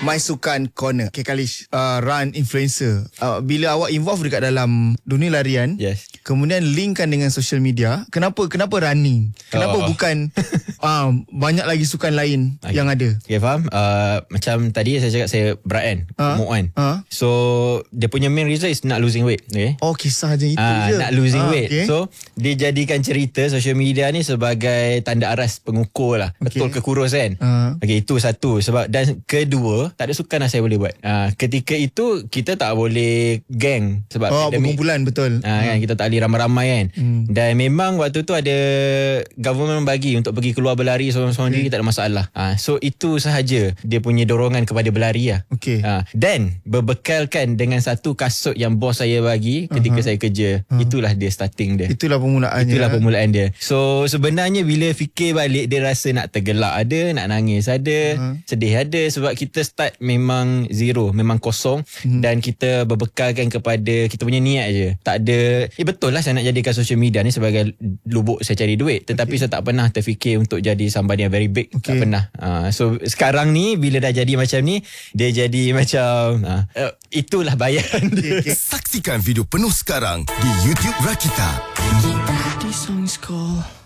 My Sukan Corner. Okay Kalish, run influencer. Bila awak involve dekat dalam dunia larian, Yes. kemudian linkkan dengan social media, kenapa running? Kenapa bukan banyak lagi sukan lain yang ada? Okay, faham. Macam tadi saya cakap saya berat kan, gemuk kan. So dia punya main reason is nak losing weight. Okay. Oh, kisah je itu je. Nak losing weight. Okay. So dia jadikan cerita social media ni sebagai tanda aras pengukur lah. Betul ke kurus kan. Okay, itu satu. Sebab dan kedua, tak ada sukan lah saya boleh buat. Ketika itu kita tak boleh geng sebab berkumpulan, betul. Kan, kita tak boleh ramai-ramai kan. Dan memang waktu tu ada government bagi untuk pergi keluar berlari seorang-seorang diri, tak ada masalah. So itu sahaja dia punya dorongan kepada berlari lah. Okay. Dan berbekalkan dengan satu kasut yang bos saya bagi ketika saya kerja. Itulah dia starting dia. Itulah permulaannya. Itulah permulaan dia. So sebenarnya bila fikir balik, dia rasa nak tergelak ada, nak nangis ada, sedih ada. Sebab kita start memang zero, memang kosong. Dan kita berbekalkan kepada kita punya niat je. Tak ada, betul lah saya nak jadikan social media ni sebagai lubuk saya cari duit. Tetapi saya tak pernah terfikir untuk jadi somebody yang very big. Tak pernah. So sekarang ni bila dah jadi macam ni, dia jadi macam itulah bayaran dia. Saksikan video penuh sekarang di YouTube Rakita. This song is called